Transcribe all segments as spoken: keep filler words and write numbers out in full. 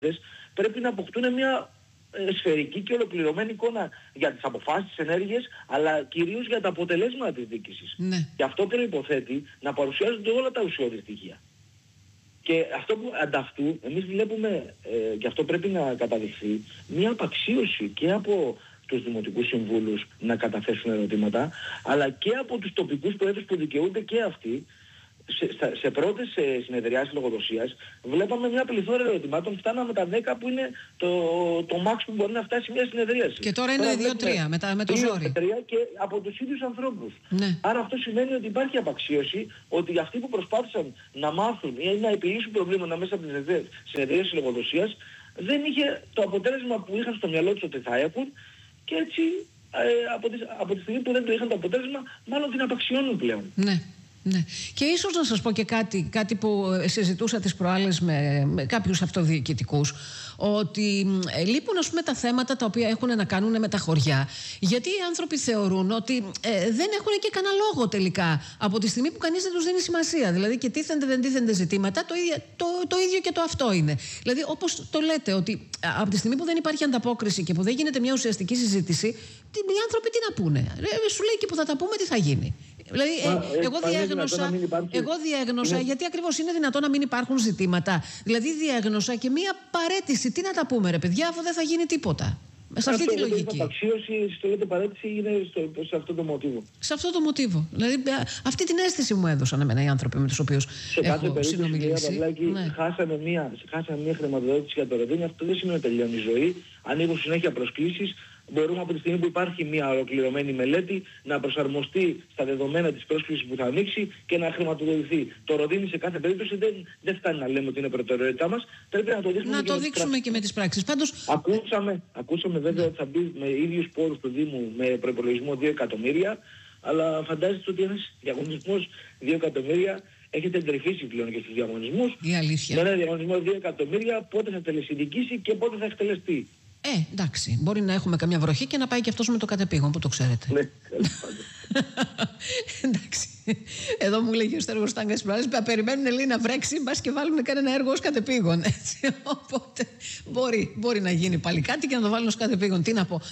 πρέπει να αποκτούν μια ε, σφαιρική και ολοκληρωμένη εικόνα για τις αποφάσεις, τις ενέργειες, αλλά κυρίως για τα αποτελέσματα της διοίκησης. Ναι. Και αυτό προϋποθέτει να παρουσιάζονται όλα τα ουσιώδη στοιχεία. Και αυτό που ανταυτού, εμείς βλέπουμε, ε, και αυτό πρέπει να καταδειχθεί, μια απαξίωση και από τους δημοτικούς συμβούλους να καταθέσουν ερωτήματα, αλλά και από τους τοπικούς προέδρους που δικαιούνται και αυτοί. Σε, σε, σε πρώτες συνεδριάσεις λογοδοσίας βλέπαμε μια πληθώρα ερωτημάτων, φτάναμε τα δέκα που είναι το, το max που μπορεί να φτάσει μια συνεδρίαση. Και τώρα είναι δύο τρία με, με το ζόρι. δύο τρία και από τους ίδιους ανθρώπους. Ναι. Άρα αυτό σημαίνει ότι υπάρχει απαξίωση, ότι αυτοί που προσπάθησαν να μάθουν ή να επιλύσουν προβλήματα μέσα από τις συνεδριάσεις λογοδοσίας δεν είχε το αποτέλεσμα που είχαν στο μυαλό τους ότι θα έχουν, και έτσι ε, από, τη, από τη στιγμή που δεν το είχαν το αποτέλεσμα, μάλλον την απαξιώνουν πλέον. Ναι. Ναι. Και ίσως να σας πω και κάτι, κάτι που συζητούσα τις προάλλες με, με κάποιους αυτοδιοικητικούς, ότι ε, λείπουν ας πούμε τα θέματα τα οποία έχουν να κάνουν με τα χωριά, γιατί οι άνθρωποι θεωρούν ότι ε, δεν έχουν και κανένα λόγο τελικά από τη στιγμή που κανείς δεν τους δίνει σημασία, δηλαδή και τίθενται δεν τίθενται ζητήματα, το ίδιο, το, το ίδιο και το αυτό είναι. Δηλαδή όπως το λέτε, ότι από τη στιγμή που δεν υπάρχει ανταπόκριση και που δεν γίνεται μια ουσιαστική συζήτηση, οι άνθρωποι τι να πούνε, ε, σου λέει και που θα τα πούμε τι θα γίνει. Δηλαδή, ε, εγώ διέγνωσα, εγώ διέγνωσα ναι. γιατί ακριβώς είναι δυνατόν να μην υπάρχουν ζητήματα. Δηλαδή, διέγνωσα και μία παρέτηση. Τι να τα πούμε, ρε παιδιά, αφού δεν θα γίνει τίποτα. Σε αυτή αυτό, τη λογική. Η απαξίωση, στο λέτε παρέτηση, είναι στο, σε αυτό το μοτίβο. Σε αυτό το μοτίβο. Δηλαδή, αυτή την αίσθηση μου έδωσαν εμένα οι άνθρωποι με τους οποίους έχω συνομιλήσει. Ναι. Χάσαμε μία, χάσαμε μία χρηματοδότηση για το Ροδίνι. Αυτό δεν σημαίνει ότι τελειώνει η ζωή. Ανοίγουν συνέχεια προσκλήσεις. Μπορούμε από τη στιγμή που υπάρχει μια ολοκληρωμένη μελέτη να προσαρμοστεί στα δεδομένα της πρόσκλησης που θα ανοίξει και να χρηματοδοτηθεί. Το Ροδίνι σε κάθε περίπτωση δεν, δεν φτάνει να λέμε ότι είναι προτεραιότητά μας. Πρέπει να το δείξουμε, να και, το με δείξουμε και με τις πράξεις. Πάντως... Ακούσαμε, ακούσαμε βέβαια ότι θα μπει με ίδιους πόρους του Δήμου με προϋπολογισμό δύο εκατομμύρια, αλλά φαντάζεστε ότι ένας διαγωνισμός δύο εκατομμύρια έχετε εντρυφήσει πλέον και στους διαγωνισμούς. Η αλήθεια. Με ένα διαγωνισμό δύο εκατομμύρια πότε θα τελεσυνδικήσει και πότε θα εκτελεστεί. Ε, εντάξει. Μπορεί να έχουμε καμιά βροχή και να πάει και αυτός με το κατεπήγον, που το ξέρετε. Ναι, εντάξει. Εδώ μου λέγει ο Στέργος Στάγκας προάλλες, περιμένουν λέει να βρέξει, μπας και βάλουν κανένα έργο ως κατεπήγον. Έτσι. Οπότε μπορεί, μπορεί να γίνει πάλι κάτι και να το βάλουν ως κατεπήγον. Τι να πω.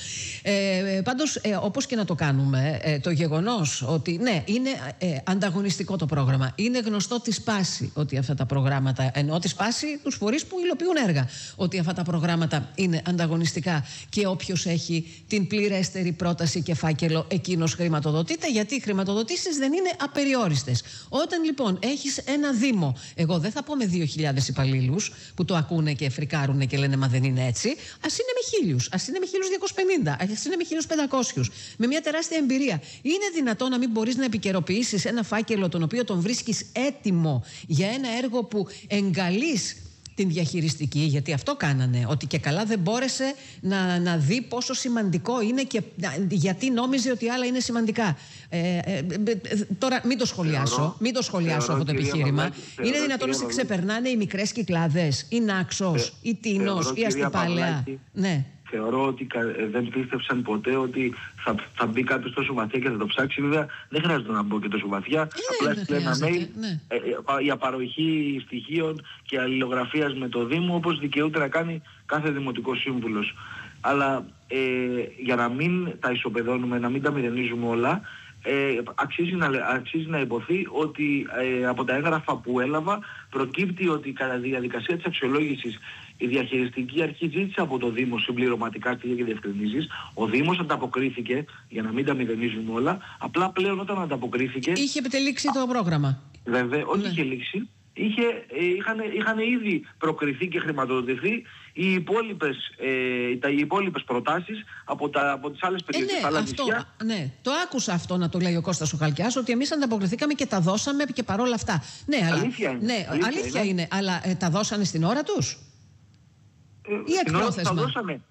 Ε, πάντως, ε, όπως και να το κάνουμε, ε, το γεγονός ότι ναι, είναι ε, ανταγωνιστικό το πρόγραμμα. Είναι γνωστό τη σπάση ότι αυτά τα προγράμματα, εννοώ τη σπάση τους φορείς που υλοποιούν έργα, ότι αυτά τα προγράμματα είναι ανταγωνιστικά και όποιος έχει την πληρέστερη πρόταση και φάκελο, εκείνος χρηματοδοτείται, γιατί οι χρηματοδοτήσεις δεν είναι απεριόριστες. Όταν λοιπόν έχεις ένα δήμο, εγώ δεν θα πω με δύο χιλιάδες υπαλλήλους που το ακούνε και φρικάρουν και λένε μα δεν είναι έτσι, ας είναι με χίλιους, ας είναι με χίλιους διακόσιους πενήντα, ας είναι με χίλιους πεντακόσιους, με μια τεράστια εμπειρία. Είναι δυνατόν να μην μπορείς να επικαιροποιήσεις ένα φάκελο τον οποίο τον βρίσκεις έτοιμο για ένα έργο που εγκαλείς την διαχειριστική, γιατί αυτό κάνανε, ότι και καλά δεν μπόρεσε να, να δει πόσο σημαντικό είναι και γιατί νόμιζε ότι άλλα είναι σημαντικά. Ε, ε, ε, τώρα μην το σχολιάσω, θεωρώ, μην το σχολιάσω θεωρώ, αυτό το επιχείρημα. Παυλάκη, είναι θεωρώ, δυνατόν να σε ξεπερνάνε οι μικρές Κυκλάδες, η Νάξος, η Τίνος, η Αστυπάλαια. Ναι. Θεωρώ ότι δεν πίστεψαν ποτέ ότι θα, θα μπει κάποιος τόσο βαθιά και θα το ψάξει. Βέβαια δεν χρειάζεται να μπω και τόσο βαθιά. Ε, Απλά στείλε ένα mail ναι. ε, για παροχή στοιχείων και αλληλογραφίας με το Δήμο, όπως δικαιούται να κάνει κάθε δημοτικό σύμβουλος. Αλλά ε, για να μην τα ισοπεδώνουμε, να μην τα μηδενίζουμε όλα, Ε, αξίζει, να, αξίζει να υποθεί ότι ε, από τα έγγραφα που έλαβα προκύπτει ότι κατά τη διαδικασία της αξιολόγησης η διαχειριστική αρχή ζήτησε από το Δήμο συμπληρωματικά στοιχεία και διευκρινήσεις. Ο Δήμος ανταποκρίθηκε, για να μην τα μηδενίζουμε όλα, απλά πλέον όταν ανταποκρίθηκε... Είχε επιτελήξει το πρόγραμμα. Βέβαια, όχι ναι. είχε λήξει. Είχε, ε, είχαν, είχαν ήδη προκριθεί και χρηματοδοτηθεί οι υπόλοιπες, ε, τα, οι υπόλοιπες προτάσεις από, τα, από τις άλλες περιοχές. Ε, ναι, αυτό, ναι, το άκουσα αυτό να το λέει ο Κώστας ο Χαλκιάς, ότι εμείς ανταποκριθήκαμε και τα δώσαμε και παρόλα αυτά. Ναι, αλήθεια αλλά, είναι. Ναι, αλήθεια αλήθεια είναι. είναι, αλλά ε, τα δώσανε στην ώρα τους? Ε, ή εκπρόθεσμα? Τα δώσαμε,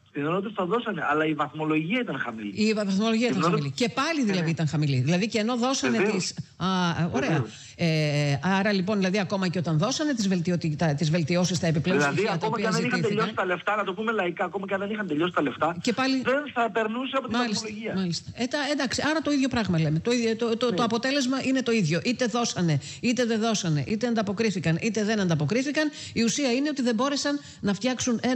Στην ενότητα τα δώσανε, αλλά η βαθμολογία ήταν χαμηλή. Η βαθμολογία ήταν χαμηλή. Και πάλι δηλαδή ναι. ήταν χαμηλή. Δηλαδή και ενώ δώσανε τις... Α, ωραία. Ε, άρα λοιπόν, δηλαδή ακόμα και όταν δώσανε τις, τις βελτιώσεις, τα επιπλέον δηλαδή, στοιχεία τα ακόμα οποία και αν δεν είχαν ζητήθηκαν... τελειώσει τα λεφτά, να το πούμε λαϊκά, ακόμα και αν δεν είχαν τελειώσει τα λεφτά, και πάλι... δεν θα περνούσε από την μάλιστα, βαθμολογία. Μάλιστα. Ε, τα, εντάξει, άρα το ίδιο πράγμα λέμε. Το, ίδιο, το, το, ναι. το αποτέλεσμα είναι το ίδιο. Είτε δώσανε, είτε δεν δώσανε, είτε ανταποκρίθηκαν, είτε δεν ανταποκρίθηκαν. Η ουσία είναι ότι δεν μπόρεσαν να φτιάξουν ένα